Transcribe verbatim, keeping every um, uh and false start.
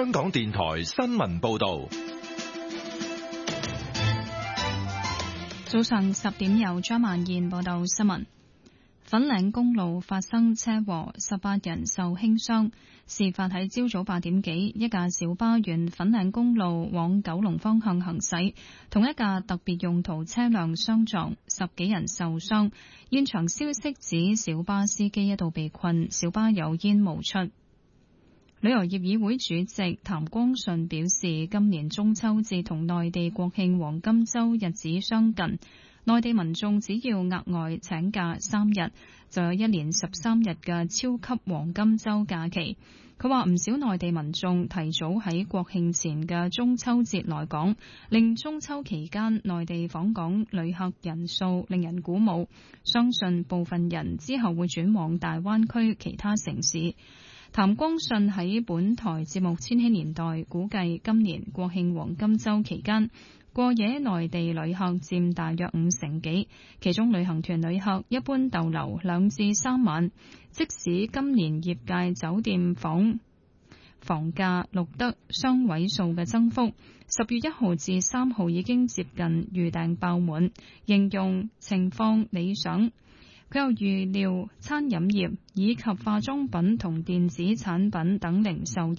香港電台新聞報道。 早上十點由張曼燕報道新聞。粉嶺公路發生車禍，十八人受輕傷。事發喺朝早八點幾，一架小巴沿粉嶺公路往九龍方向行駛，同一架特別用途車輛相撞，十幾人受傷。現場消息指小巴司機一度被困，小巴有煙冒出。旅遊業議會主席譚光順表示，今年中秋節同內地國慶黃金週日子相近，內地民眾只要額外請假三日，就有一連十三日嘅超級黃金週假期。佢話唔少內地民眾提早喺國慶前嘅中秋節來港，令中秋期間內地訪港旅客人數令人鼓舞。相信部分人之後會轉往大灣區其他城市。譚光順喺本台節目《千禧年代》估計，今年國慶黃金週期間，過夜內地旅客佔大約五成幾，其中旅行團旅客一般逗留兩至三晚。即使今年業界酒店房房價錄得雙位數嘅增幅，十月一號至三號已經接近預訂爆滿，形容情況理想。佢又預料餐飲業以及化妝品同電子產品等零售業